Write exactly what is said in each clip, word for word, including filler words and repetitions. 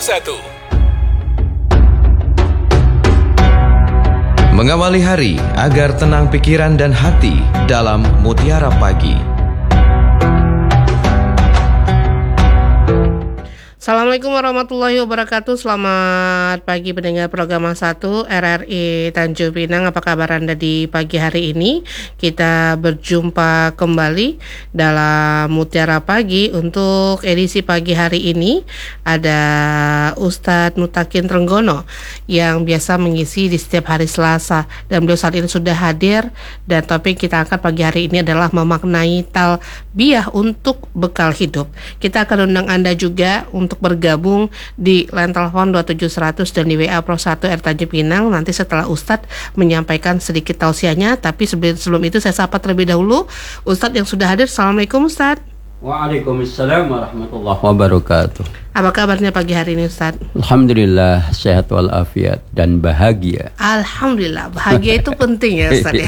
satu. Mengawali hari agar tenang pikiran dan hati dalam Mutiara Pagi. Assalamualaikum warahmatullahi wabarakatuh. Selamat pagi pendengar program satu R R I Tanjung Pinang. Apa kabar Anda di pagi hari ini? Kita berjumpa kembali dalam Mutiara Pagi. Untuk edisi pagi hari ini ada Ustadz Mutakin Trenggono yang biasa mengisi di setiap hari Selasa, dan beliau saat ini sudah hadir. Dan topik kita angkat pagi hari ini adalah memaknai talbiyah untuk bekal hidup. Kita akan undang Anda juga untuk untuk bergabung di line telepon dua tujuh seratus dan di W A Pro satu R Tanjung Pinang nanti setelah Ustadz menyampaikan sedikit tausiahnya. Tapi sebelum, sebelum itu saya sapa terlebih dahulu Ustadz yang sudah hadir. Assalamualaikum Ustadz. Waalaikumsalam warahmatullahi wabarakatuh. Apa kabarnya pagi hari ini Ustadz? Alhamdulillah sehat walafiat dan bahagia. Alhamdulillah, bahagia itu penting ya Ustadz ya.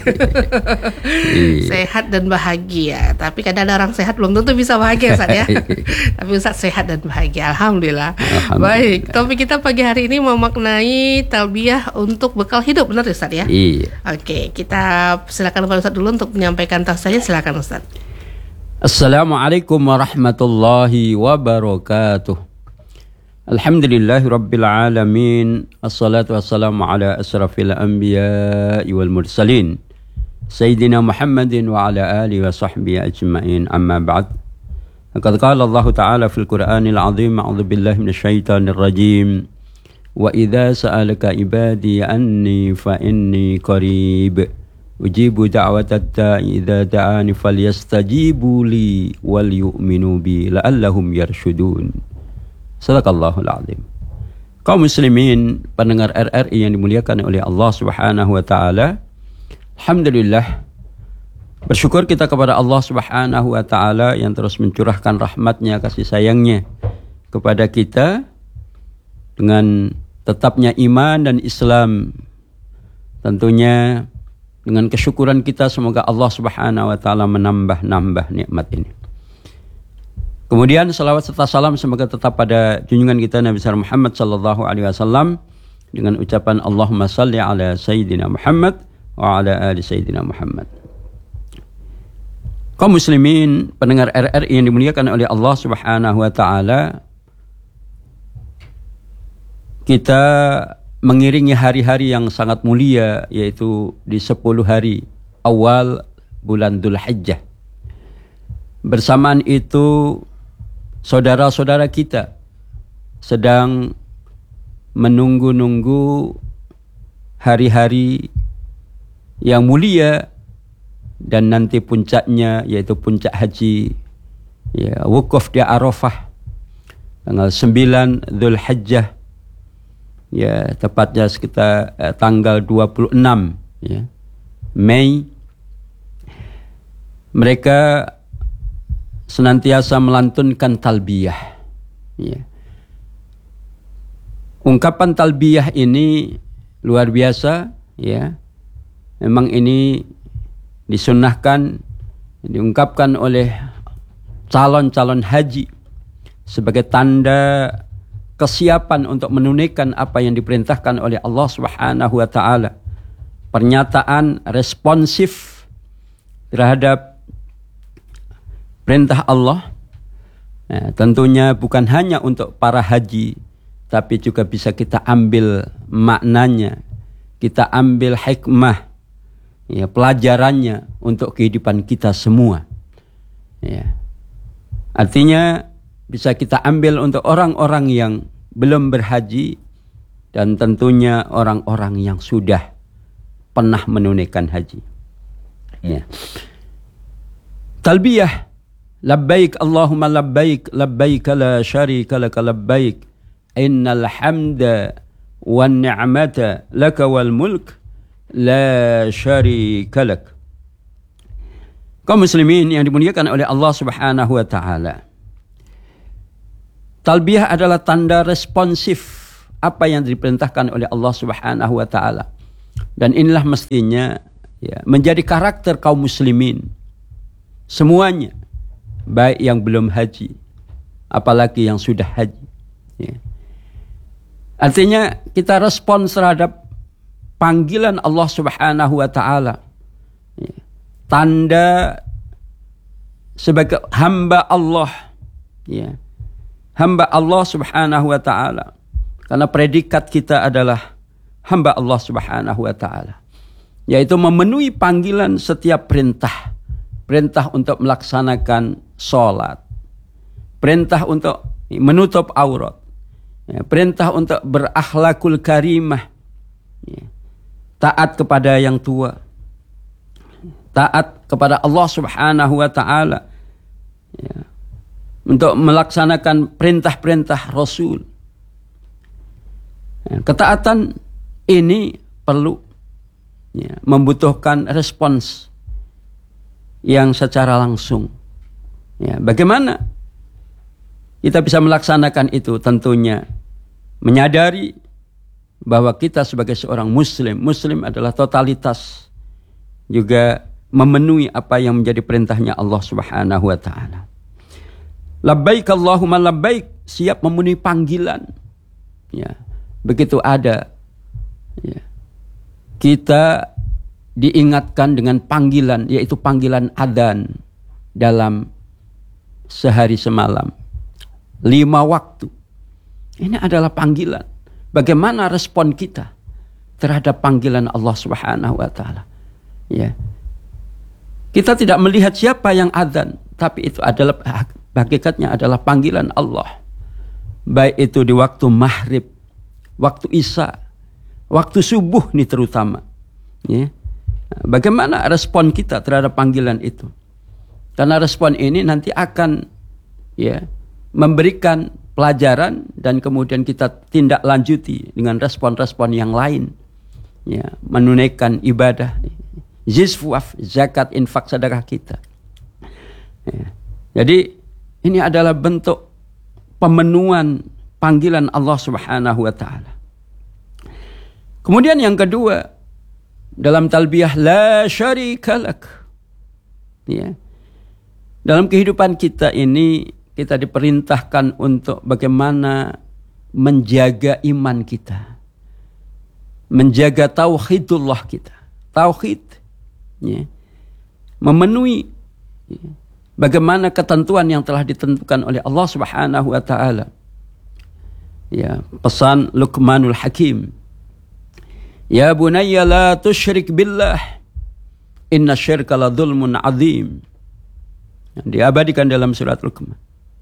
Sehat dan bahagia. Tapi kadang ada orang sehat belum tentu bisa bahagia Ustadz ya. Tapi Ustadz sehat dan bahagia, Alhamdulillah. Alhamdulillah. Baik, topik kita pagi hari ini memaknai talbiyah untuk bekal hidup, benar ya Ustadz ya? Iya. Oke, kita silakan Pak Ustadz dulu untuk menyampaikan tausiahnya. Silakan Ustadz. Assalamualaikum warahmatullahi wabarakatuh. Alhamdulillahi rabbil alamin. Assalatu wassalamu ala asrafil anbiya'i wal mursalin Sayyidina Muhammadin wa ala alihi wa sahbihi ajma'in. Amma ba'd. Laqad qala Allah ta'ala fil Qur'anil azim. A'udzu billahi minasyaitonir rajim. Wa idza sa'alaka ibadi anni fa inni qarib. Ujibu da'watat da'i idza da'ani falyastajibu li wal yu'minu bi la'allahum yarshudun. Sadaqallahul azim. Kaum muslimin pendengar R R I yang dimuliakan oleh Allah Subhanahu wa taala, alhamdulillah bersyukur kita kepada Allah Subhanahu wa taala yang terus mencurahkan rahmatnya, kasih sayangnya kepada kita dengan tetapnya iman dan Islam. Tentunya dengan kesyukuran kita semoga Allah Subhanahu wa taala menambah-nambah nikmat ini. Kemudian salawat serta salam semoga tetap pada junjungan kita Nabi besar Muhammad sallallahu alaihi wasallam dengan ucapan Allahumma salli ala sayyidina Muhammad wa ala ali sayyidina Muhammad. Kaum muslimin pendengar R R I yang dimuliakan oleh Allah Subhanahu wa taala, kita mengiringi hari-hari yang sangat mulia, yaitu di sepuluh hari awal bulan Dzulhijjah. Bersamaan itu saudara-saudara kita sedang menunggu-nunggu hari-hari yang mulia dan nanti puncaknya yaitu puncak haji, ya, wukuf di Arafah tanggal sembilan Dzulhijjah. Ya, tepatnya sekitar eh, tanggal dua puluh enam ya, Mei. Mereka senantiasa melantunkan talbiyah. Ya. Ungkapan talbiyah ini luar biasa, ya. Memang ini disunnahkan, diungkapkan oleh calon-calon haji sebagai tanda kesiapan untuk menunaikan apa yang diperintahkan oleh Allah Subhanahu wa taala. Pernyataan responsif terhadap perintah Allah. Nah, tentunya bukan hanya untuk para haji, tapi juga bisa kita ambil maknanya, kita ambil hikmah, ya, pelajarannya untuk kehidupan kita semua. Ya. Artinya bisa kita ambil untuk orang-orang yang belum berhaji dan tentunya orang-orang yang sudah pernah menunaikan haji. Ya. Talbiyah, labbaik Allahumma labbaik, labbaik la syarika laka labbaik, innal hamda wan ni'mata laka wal mulk la syarika lak. Kaum muslimin yang dimuliakan oleh Allah Subhanahu wa taala, talbiyah adalah tanda responsif apa yang diperintahkan oleh Allah Subhanahu wa taala. Dan inilah mestinya, ya, menjadi karakter kaum muslimin semuanya, baik yang belum haji apalagi yang sudah haji. Ya. Artinya kita respon terhadap panggilan Allah Subhanahu wa taala. Tanda sebagai hamba Allah, ya. Hamba Allah Subhanahu wa taala. Karena predikat kita adalah hamba Allah Subhanahu wa taala. Yaitu memenuhi panggilan setiap perintah. Perintah untuk melaksanakan sholat. Perintah untuk menutup aurat. Ya, perintah untuk berakhlakul karimah. Ya, taat kepada yang tua. Taat kepada Allah Subhanahu wa taala. Ya, untuk melaksanakan perintah-perintah Rasul. Ya, ketaatan ini perlu, ya, membutuhkan respons yang secara langsung. Ya, bagaimana kita bisa melaksanakan itu? Tentunya menyadari bahwa kita sebagai seorang muslim, muslim adalah totalitas, juga memenuhi apa yang menjadi perintahnya Allah Subhanahu wa taala. Labbaik Allahumma labbaik, siap memenuhi panggilan. Ya, begitu ada, ya, kita diingatkan dengan panggilan, yaitu panggilan adzan dalam sehari semalam, lima waktu. Ini adalah panggilan. Bagaimana respon kita terhadap panggilan Allah Subhanahu wa taala? Ya. Kita tidak melihat siapa yang adzan, tapi itu adalah hakikatnya adalah panggilan Allah. Baik itu di waktu maghrib, waktu isya, waktu subuh nih terutama. Ya. Bagaimana respon kita terhadap panggilan itu? Karena respon ini nanti akan, ya, memberikan pelajaran dan kemudian kita tindak lanjuti dengan respon-respon yang lain. Ya, menunaikan ibadah, zizwaf, zakat, infak, sedekah kita. Ya. Jadi ini adalah bentuk pemenuhan panggilan Allah Subhanahu wa taala. Kemudian yang kedua, dalam talbiyah la syarika lak. Ya. Dalam kehidupan kita ini kita diperintahkan untuk bagaimana menjaga iman kita. Menjaga tauhidullah kita. Tauhid. Ya. Memenuhi, ya, bagaimana ketentuan yang telah ditentukan oleh Allah Subhanahu wa taala. Ya, pesan Luqmanul Hakim. Ya bunayya la tusyrik billah. Inna syirka la dzulmun adzim. Yang diabadikan dalam surat Luqman.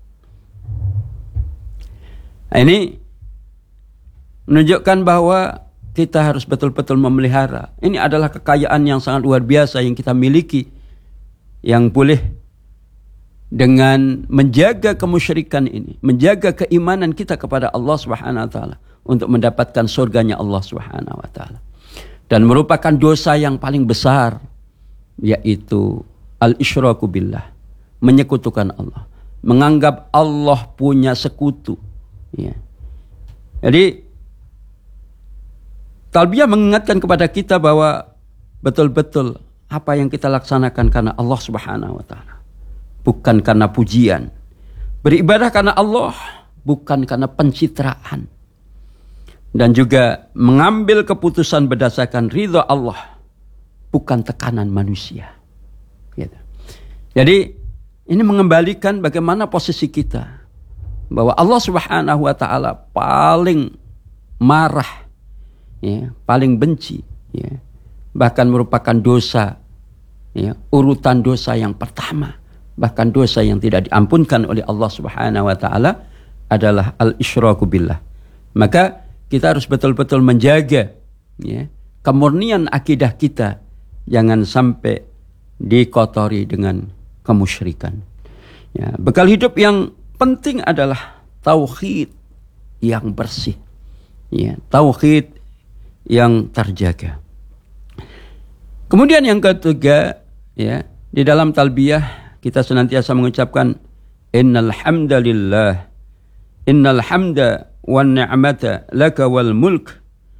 Nah, ini menunjukkan bahwa kita harus betul-betul memelihara. Ini adalah kekayaan yang sangat luar biasa yang kita miliki, yang boleh dengan menjaga kemusyrikan ini, menjaga keimanan kita kepada Allah Subhanahu wa taala untuk mendapatkan surganya Allah Subhanahu wa taala. Dan merupakan dosa yang paling besar, yaitu al-isyraku billah, menyekutukan Allah, menganggap Allah punya sekutu. Ya. Jadi talbiyah mengingatkan kepada kita bahwa betul-betul apa yang kita laksanakan karena Allah Subhanahu wa taala, bukan karena pujian. Beribadah karena Allah, bukan karena pencitraan. Dan juga mengambil keputusan berdasarkan ridha Allah, bukan tekanan manusia. Gitu. Jadi ini mengembalikan bagaimana posisi kita, bahwa Allah Subhanahu wa taala paling marah, ya, paling benci, ya, bahkan merupakan dosa, ya, urutan dosa yang pertama, bahkan dosa yang tidak diampunkan oleh Allah Subhanahu wa taala adalah al-isyraku billah. Maka kita harus betul-betul menjaga, ya, kemurnian akidah kita, jangan sampai dikotori dengan kemusyrikan. Ya, bekal hidup yang penting adalah tauhid yang bersih, ya, tauhid yang terjaga. Kemudian yang ketiga, ya, di dalam talbiyah kita senantiasa mengucapkan innal hamdalillah, innal hamda wan ni'mata laka wal mulk.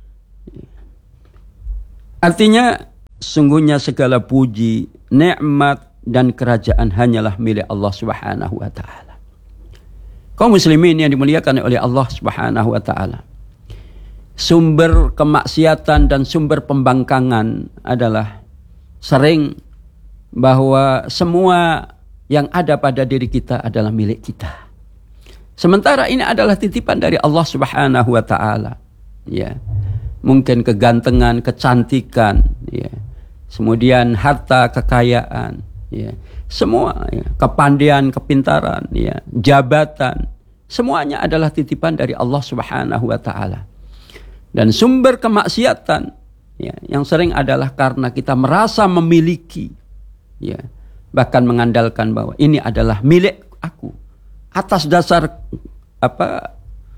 Artinya sungguhnya segala puji, nikmat dan kerajaan hanyalah milik Allah Subhanahu wa taala. Kaum muslimin yang dimuliakan oleh Allah Subhanahu wa taala. sumber kemaksiatan dan sumber pembangkangan adalah sering bahwa semua yang ada pada diri kita adalah milik kita. Sementara ini adalah titipan dari Allah Subhanahu wa taala. Ya. Mungkin kegantengan, kecantikan, ya. Kemudian harta, kekayaan, ya. Semua, ya. Kepandaian, kepintaran, ya. Jabatan, semuanya adalah titipan dari Allah Subhanahu wa taala. Dan sumber kemaksiatan, ya, yang sering adalah karena kita merasa memiliki, ya, bahkan mengandalkan bahwa ini adalah milik aku atas dasar apa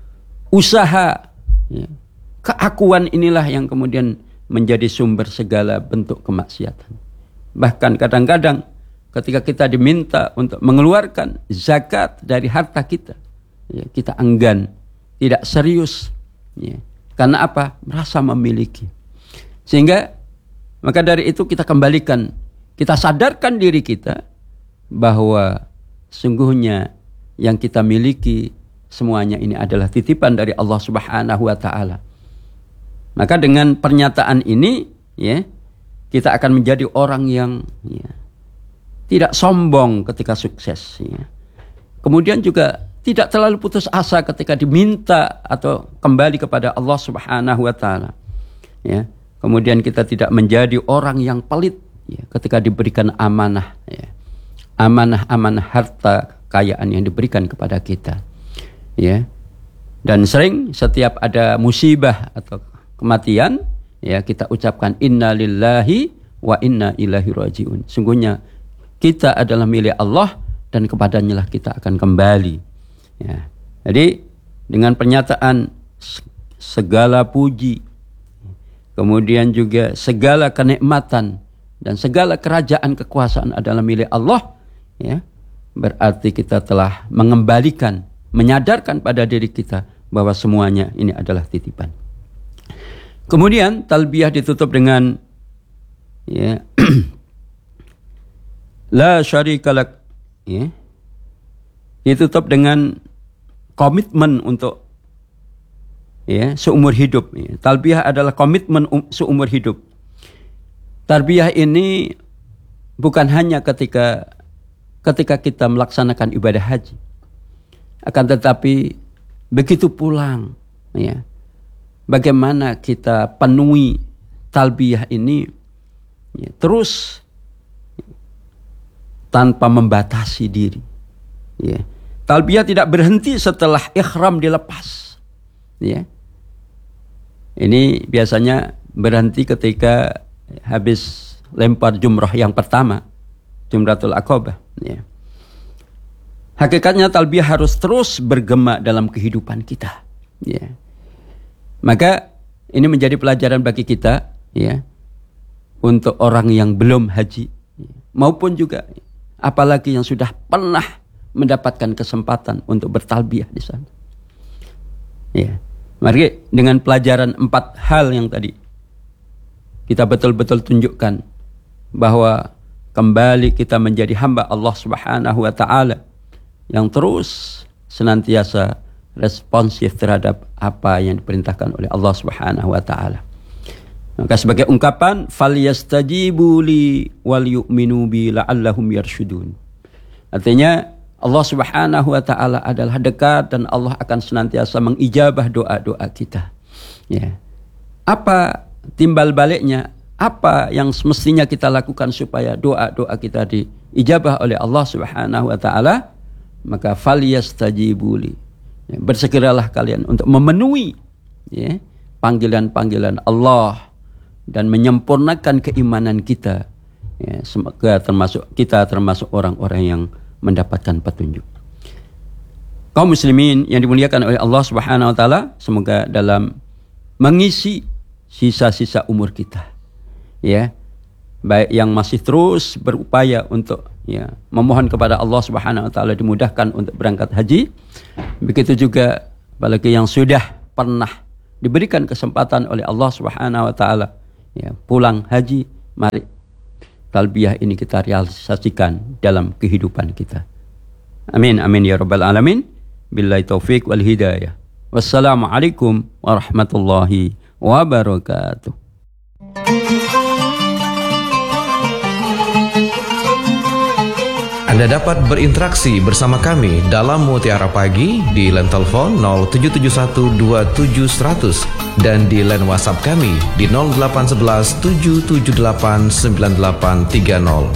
usaha, ya, keakuan inilah yang kemudian menjadi sumber segala bentuk kemaksiatan. Bahkan kadang-kadang ketika kita diminta untuk mengeluarkan zakat dari harta kita, ya, kita enggan, tidak serius, ya. Karena apa? Merasa memiliki. Sehingga maka dari itu kita kembalikan, kita sadarkan diri kita bahwa sungguhnya yang kita miliki semuanya ini adalah titipan dari Allah Subhanahu wa taala. Maka dengan pernyataan ini, ya, kita akan menjadi orang yang, ya, tidak sombong ketika sukses, ya. Kemudian juga tidak terlalu putus asa ketika diminta atau kembali kepada Allah Subhanahu wa taala. Ya. Kemudian kita tidak menjadi orang yang pelit, ya, ketika diberikan amanah, ya. Amanah-amanah harta kekayaan yang diberikan kepada kita. Ya. Dan sering setiap ada musibah atau kematian, ya, kita ucapkan inna lillahi wa inna ilaihi rajiun. Sungguhnya kita adalah milik Allah dan kepadanya lah kita akan kembali. Ya. Jadi dengan pernyataan segala puji, kemudian juga segala kenikmatan dan segala kerajaan kekuasaan adalah milik Allah, ya, berarti kita telah mengembalikan, menyadarkan pada diri kita bahwa semuanya ini adalah titipan. Kemudian talbiyah ditutup dengan, ya, la syarika lak, ya, ditutup dengan komitmen untuk, ya, seumur hidup. Ya. Talbiyah adalah komitmen um, seumur hidup. Talbiyah ini bukan hanya ketika ketika kita melaksanakan ibadah haji, akan tetapi begitu pulang, ya, bagaimana kita penuhi talbiyah ini, ya, terus tanpa membatasi diri. Ya. Talbiyah tidak berhenti setelah ihram dilepas. Ya. Ini biasanya berhenti ketika habis lempar jumrah yang pertama, Jumratul Aqabah. Ya. Hakikatnya talbiyah harus terus bergema dalam kehidupan kita. Ya. Maka ini menjadi pelajaran bagi kita, ya, untuk orang yang belum haji, maupun juga apalagi yang sudah pernah mendapatkan kesempatan untuk bertalbiyah di sana. Ya, mari dengan pelajaran empat hal yang tadi kita betul-betul tunjukkan bahwa kembali kita menjadi hamba Allah Subhanahu wa taala yang terus senantiasa responsif terhadap apa yang diperintahkan oleh Allah Subhanahu wa taala. Maka sebagai ungkapan falyastajibu li wal yu'minu bi la'allahum yarshudun. Artinya Allah Subhanahu wa taala adalah dekat dan Allah akan senantiasa mengijabah doa-doa kita. Ya. Apa timbal baliknya? Apa yang semestinya kita lakukan supaya doa-doa kita diijabah oleh Allah Subhanahu wa taala? Maka falyastajibu li. Ya, bersegeralah kalian untuk memenuhi, ya, panggilan-panggilan Allah dan menyempurnakan keimanan kita. Ya, semoga termasuk kita termasuk orang-orang yang mendapatkan petunjuk. Kaum muslimin yang dimuliakan oleh Allah Subhanahu wa taala, semoga dalam mengisi sisa-sisa umur kita, ya, baik yang masih terus berupaya untuk, ya, memohon kepada Allah Subhanahu wa taala dimudahkan untuk berangkat haji, begitu juga apalagi yang sudah pernah diberikan kesempatan oleh Allah Subhanahu wa taala, ya, pulang haji, mari talbiyah ini kita realisasikan dalam kehidupan kita. Amin amin ya rabbal alamin. Billahi taufik wal hidayah. Wassalamualaikum warahmatullahi wabarakatuh. Anda dapat berinteraksi bersama kami dalam Mutiara Pagi di line telepon nol tujuh tujuh satu dua tujuh seratus dan di line WhatsApp kami di nol delapan satu satu tujuh tujuh delapan sembilan delapan tiga nol.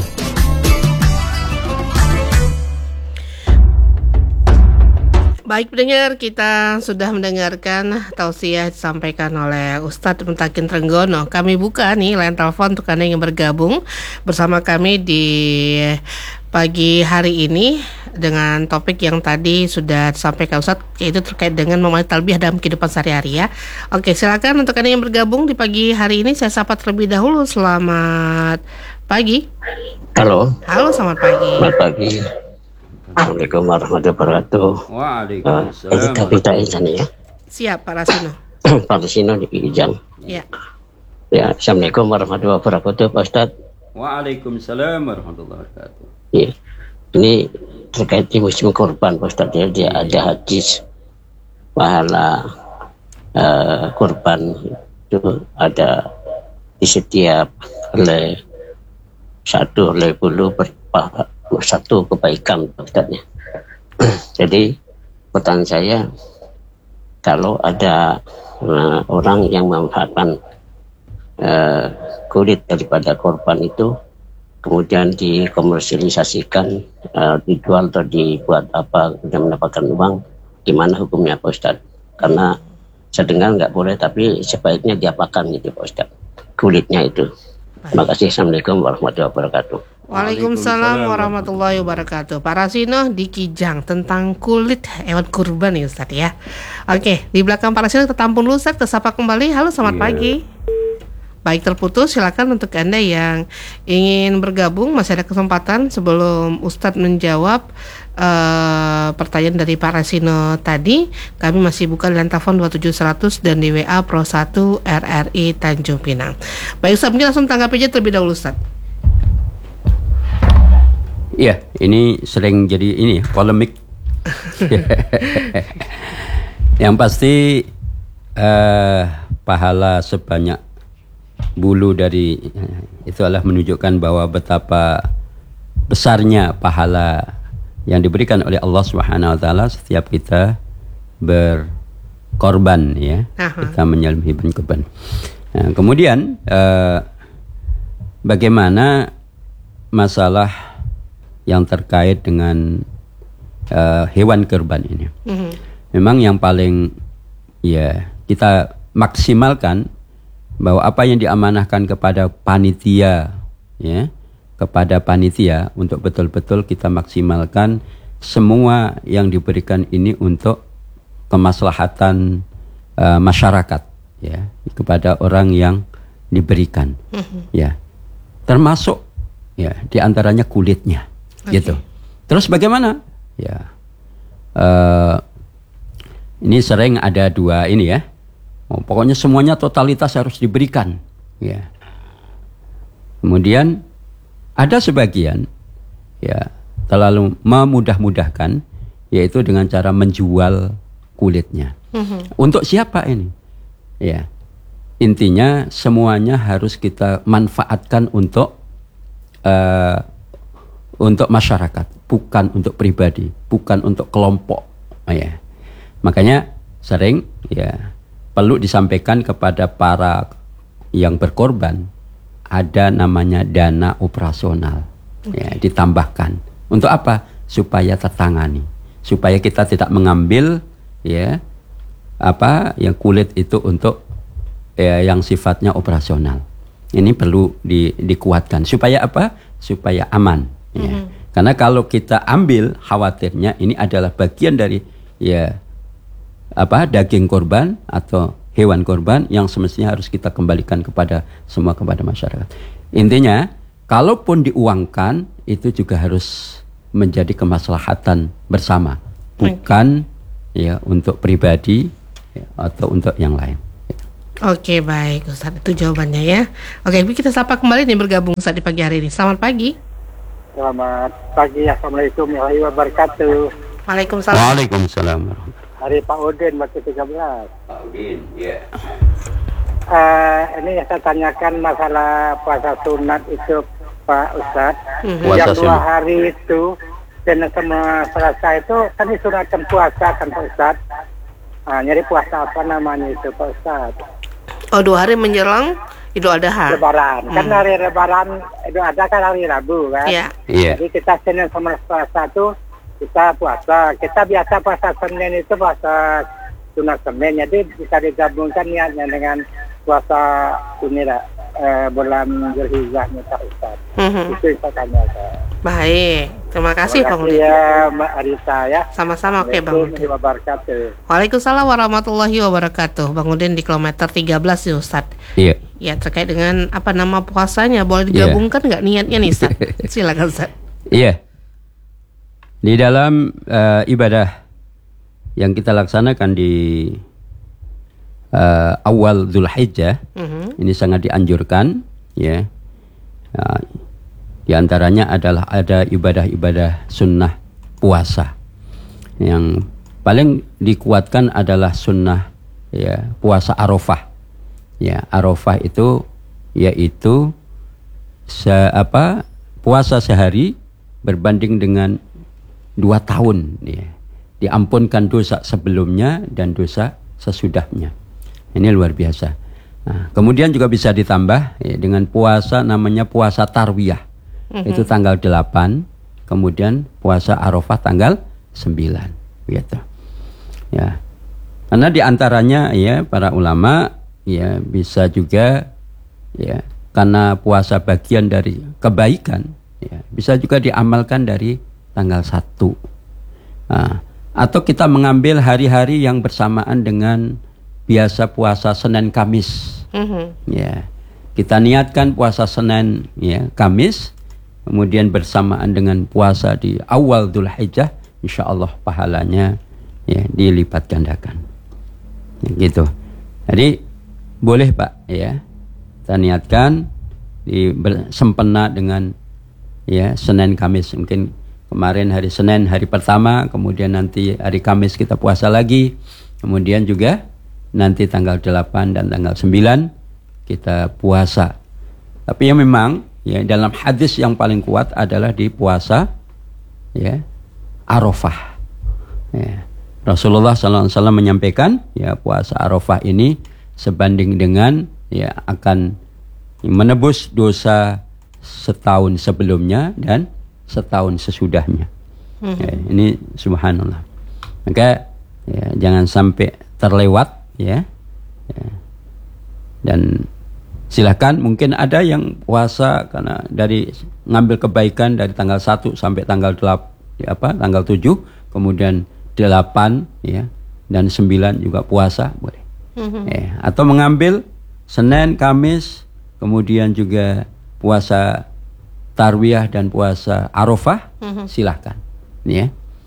Baik pendengar, kita sudah mendengarkan tausiah disampaikan oleh Ustadz Mutakin Trenggono. Kami buka nih line telepon untuk Anda yang bergabung bersama kami di pagi hari ini dengan topik yang tadi sudah disampaikan Ustadz, yaitu terkait dengan memenuhi talbiyah dalam kehidupan sehari-hari ya. Oke, silakan untuk Anda yang bergabung di pagi hari ini. Saya sapa terlebih dahulu. Selamat pagi. Halo. Halo, selamat pagi. Selamat pagi. Assalamualaikum warahmatullahi wabarakatuh. Waalaikumsalam. Uh, kita minta izin ya. Siap, Pak Rasino. Pak Rasino di Kijang. Ya. Ya, Assalamualaikum warahmatullahi wabarakatuh, Pak Ustadz. Waalaikumsalam warahmatullahi wabarakatuh. Ya. Ini terkait di musim kurban, Pak Ustadz ya. Dia ada hadis pahala uh, kurban itu ada di setiap oleh satu oleh bulu berpahala satu kebaikan, Ustaznya. Jadi pertanyaan saya, kalau ada uh, orang yang memanfaatkan uh, kulit daripada korban itu kemudian dikomersialisasikan, uh, dijual atau dibuat apa kemudian mendapatkan uang, gimana hukumnya, Pak Ustaz? Karena saya dengar nggak boleh, tapi sebaiknya diapakan gitu, Pak Ustaz, kulitnya itu. Terima kasih. Assalamualaikum warahmatullahi wabarakatuh. Waalaikumsalam warahmatullahi wabarakatuh. Pak Rasino di Kijang tentang kulit hewan kurban nih Ustadz ya. Oke, di belakang Pak Rasino kita tampung dulu Ustadz, kita sapa kembali. Halo, selamat yeah. pagi. Baik, terputus. Silakan untuk Anda yang ingin bergabung, masih ada kesempatan sebelum Ustadz menjawab uh, pertanyaan dari Pak Rasino tadi. Kami masih buka line telepon dua tujuh seratus dan di W A Pro satu R R I Tanjung Pinang. Baik Ustadz, mungkin langsung tanggapi aja terlebih dahulu Ustadz. Iya, ini sering jadi ini polemik. Yang pasti uh, pahala sebanyak bulu dari itu adalah menunjukkan bahwa betapa besarnya pahala yang diberikan oleh Allah Subhanahu wa taala setiap kita berkorban ya. Aha. Kita menyembelih korban. Nah, kemudian uh, bagaimana masalah yang terkait dengan uh, hewan kurban ini. Mm-hmm. Memang yang paling ya kita maksimalkan bahwa apa yang diamanahkan kepada panitia ya, kepada panitia untuk betul-betul kita maksimalkan semua yang diberikan ini untuk kemaslahatan uh, masyarakat ya, kepada orang yang diberikan. Mm-hmm. Ya. Termasuk ya di antaranya kulitnya. Okay. Gitu. Terus bagaimana? Ya, uh, ini sering ada dua ini ya. Oh, pokoknya semuanya totalitas harus diberikan. Ya. Kemudian ada sebagian ya terlalu memudah-mudahkan, yaitu dengan cara menjual kulitnya. Mm-hmm. Untuk siapa ini? Ya, intinya semuanya harus kita manfaatkan untuk uh, untuk masyarakat, bukan untuk pribadi, bukan untuk kelompok. Oh, ya. Makanya sering ya perlu disampaikan kepada para yang berkorban, ada namanya dana operasional. Okay. Ya, ditambahkan. Untuk apa? Supaya tertangani, supaya kita tidak mengambil ya apa yang kulit itu untuk ya, yang sifatnya operasional. Ini perlu di, dikuatkan supaya apa? Supaya aman. Ya. Mm-hmm. Karena kalau kita ambil, khawatirnya ini adalah bagian dari ya apa daging korban atau hewan korban yang semestinya harus kita kembalikan kepada semua, kepada masyarakat. Intinya, kalaupun diuangkan itu juga harus menjadi kemaslahatan bersama, bukan okay. ya untuk pribadi ya, atau untuk yang lain. Oke, baik Ustaz, itu jawabannya ya. Oke, kita sapa kembali nih bergabung Ustaz di pagi hari ini. Selamat pagi. Selamat pagi, Assalamualaikum warahmatullahi wabarakatuh. Waalaikumsalam. Waalaikumsalam warahmatullahi wabarakatuh. Dari Pak Udin, batu tiga belas. Pak Udin, ya. Uh, ini yang saya tanyakan masalah puasa sunat itu Pak Ustadz. Mhm. Puasa Yang dua sunat. hari itu dan sama selesai itu kan disunatkan puasa kan Pak Ustadz. Uh, nyari puasa apa namanya itu Pak Ustadz? Oh, dua hari menjelang Idul Adha. Lebaran. Kan Hmm. hari Lebaran itu ada kan hari Rabu kan. Iya. Iya. Jadi kita Senin sama Selasa itu kita puasa. Kita biasa puasa Senin itu puasa sunat Senin. Jadi bisa digabungkan niatnya dengan puasa ini lah, eh, bulan Zulhijjah Pak Ustaz. Mhm. Itu yang saya tanyakan. Baik, terima kasih Bang Udin. ya Mbak Arisa ya. Sama-sama, oke Bang Udin. Assalamualaikum warahmatullahi wabarakatuh. Waalaikumsalam warahmatullahi wabarakatuh. Bang Udin di kilometer tiga belas ya Ustaz. Iya. Ya, terkait dengan apa nama puasanya, boleh Iya. digabungkan nggak niatnya nih Ustaz? Silakan Ustaz. Iya. Di dalam eh, ibadah yang kita laksanakan di eh, awal Dzulhijjah Mhm. ini sangat dianjurkan, ya. Nah, di antaranya adalah ada ibadah-ibadah sunnah puasa. Yang paling dikuatkan adalah sunnah ya puasa Arafah. Ya, Arafah itu yaitu se apa puasa sehari berbanding dengan dua tahun, ya. Diampunkan dosa sebelumnya dan dosa sesudahnya. Ini luar biasa. Nah, kemudian juga bisa ditambah ya, dengan puasa namanya puasa Tarwiyah. Itu tanggal delapan, kemudian puasa Arafah tanggal sembilan, gitu. Ya. Karena diantaranya ya para ulama ya bisa juga ya karena puasa bagian dari kebaikan ya bisa juga diamalkan dari tanggal satu. Nah, atau kita mengambil hari-hari yang bersamaan dengan biasa puasa Senin Kamis. Mhm. Ya. Kita niatkan puasa Senin ya Kamis, kemudian bersamaan dengan puasa di awal Dzulhijjah, insyaallah pahalanya ya dilipat gandakan. Ya, gitu. Jadi boleh Pak ya. Kita niatkan di bersempena dengan ya Senin Kamis. Mungkin kemarin hari Senin hari pertama, kemudian nanti hari Kamis kita puasa lagi. Kemudian juga nanti tanggal delapan dan tanggal sembilan kita puasa. Tapi yang memang ya dalam hadis yang paling kuat adalah di puasa ya Arafah. Ya. Rasulullah shallallahu alaihi wasallam menyampaikan ya puasa Arafah ini sebanding dengan ya akan menebus dosa setahun sebelumnya dan setahun sesudahnya. Mhm. Ya, ini subhanallah. Maka ya, jangan sampai terlewat ya. Ya. Dan silakan mungkin ada yang puasa karena dari ngambil kebaikan dari tanggal satu sampai tanggal delapan ya apa tanggal tujuh, kemudian delapan ya dan sembilan juga puasa boleh. Mhm. Ya, atau mengambil Senin, Kamis, kemudian juga puasa Tarwiyah dan puasa Arafah, Mhm. silahkan ya.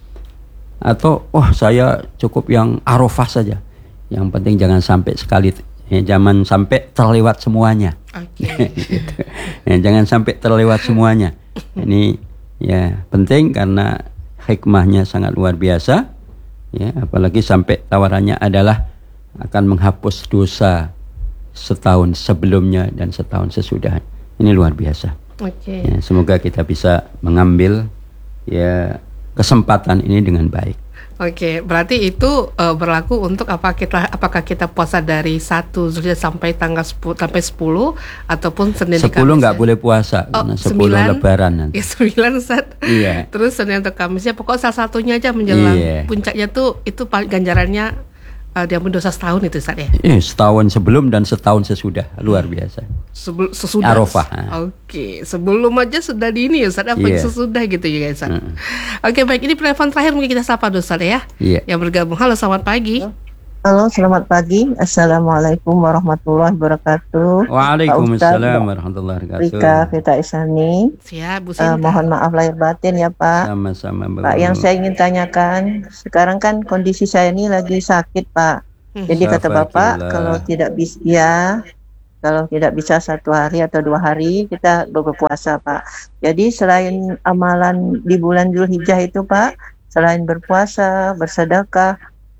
Atau oh saya cukup yang Arafah saja. Yang penting jangan sampai sekali ya, jangan sampai terlewat semuanya. Oke. Gitu. Ya, jangan sampai terlewat semuanya. Ini ya penting karena hikmahnya sangat luar biasa. Ya, apalagi sampai tawarannya adalah akan menghapus dosa setahun sebelumnya dan setahun sesudahnya. Ini luar biasa. Oke. Ya, semoga kita bisa mengambil ya kesempatan ini dengan baik. Oke, berarti itu eh, berlaku untuk apa kita apakah kita puasa dari satu Zulhijjah sampai tanggal sepuluh sampai sepuluh ataupun Senin di Sepuluh Kamis nggak ya? boleh puasa Oh, karena sepuluh sembilan. Lebaran nanti. Ya sembilan Ustaz. Iya. Terus Senin atau Kamisnya pokoknya salah satunya aja menjelang Iya. puncaknya tuh itu paling ganjarannya uh, diampun dosa setahun itu Ustaz ya. Eh, setahun sebelum dan setahun sesudah, luar biasa. Sebel, sesudah. Arafah. Oke, sebelum aja sudah di ini ya Ustaz, apa Iya. sesudah gitu ya Ustaz. Mm. Oke, baik, ini telepon terakhir mungkin kita sapa dulu Ustaz ya. Iya. Yang bergabung. Halo, selamat pagi. Halo, selamat pagi. Assalamualaikum warahmatullahi wabarakatuh. Waalaikumsalam Pak warahmatullahi Rika wabarakatuh. Vita Isani. Siap, Bu Eh, Sinta. mohon maaf lahir batin ya Pak. Sama-sama Mbak. Pak, yang saya ingin tanyakan, sekarang kan kondisi saya ini lagi sakit Pak. Hmm. Jadi kata Bapak, Alhamdulillah. kalau tidak bisa, ya, kalau tidak bisa satu hari atau dua hari, kita berpuasa Pak. Jadi selain amalan di bulan Zulhijjah itu Pak, selain berpuasa, bersedekah,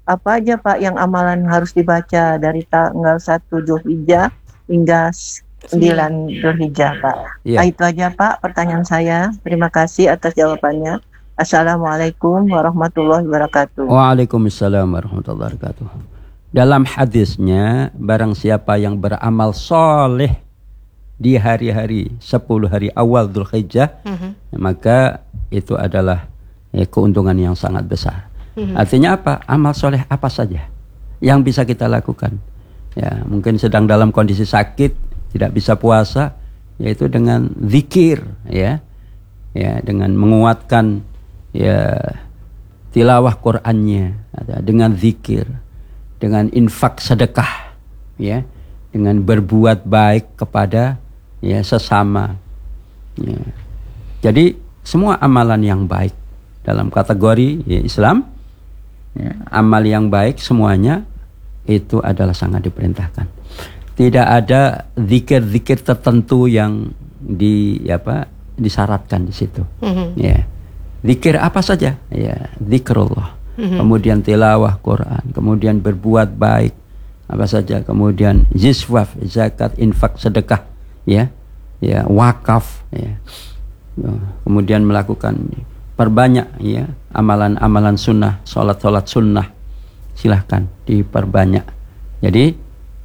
apa aja Pak yang amalan harus dibaca dari tanggal satu Zulhijjah hingga sembilan Zulhijjah Pak? Iya. Ah, itu aja Pak pertanyaan saya. Terima kasih atas jawabannya. Assalamualaikum warahmatullahi wabarakatuh. Waalaikumsalam warahmatullahi wabarakatuh. Dalam hadisnya, barang siapa yang beramal soleh di hari-hari sepuluh hari awal Dzulhijjah, mm-hmm. maka itu adalah ya, keuntungan yang sangat besar. Mm-hmm. Artinya apa? Amal soleh apa saja yang bisa kita lakukan. Ya, mungkin sedang dalam kondisi sakit, tidak bisa puasa, yaitu dengan zikir, ya, ya, dengan menguatkan ya tilawah Qur'annya, dengan zikir, dengan infak sedekah, ya, dengan berbuat baik kepada ya sesama. Ya. Jadi semua amalan yang baik dalam kategori ya, Islam, ya, amal yang baik semuanya itu adalah sangat diperintahkan. Tidak ada zikir-zikir tertentu yang di apa disyaratkan di situ. Mm-hmm. Ya. Zikir apa saja? Ya, zikrullah. Mm-hmm. Kemudian tilawah Quran, kemudian berbuat baik apa saja, kemudian ziswaf, zakat, infak, sedekah, ya, ya, wakaf, ya. Kemudian melakukan perbanyak ya amalan-amalan sunnah, sholat-sholat sunnah, silahkan diperbanyak. Jadi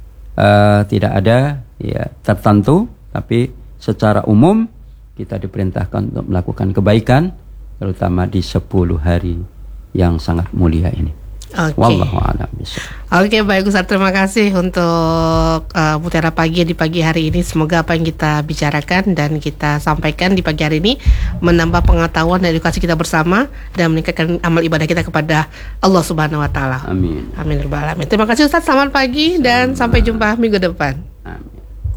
uh, tidak ada ya tertentu, tapi secara umum kita diperintahkan untuk melakukan kebaikan, terutama di sepuluh hari yang sangat mulia ini. Oke. Wallahu a'lam bishawab. Oke, baik Ustaz, terima kasih untuk uh, Mutiara Pagi di pagi hari ini. Semoga apa yang kita bicarakan dan kita sampaikan di pagi hari ini menambah pengetahuan dan edukasi kita bersama dan meningkatkan amal ibadah kita kepada Allah Subhanahu wa taala. Amin. Amin rabbal alamin. Terima kasih Ustaz, selamat pagi dan Selamat. Sampai jumpa minggu depan. Amin.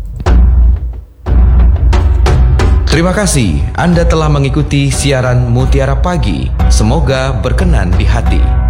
Terima kasih Anda telah mengikuti siaran Mutiara Pagi. Semoga berkenan di hati.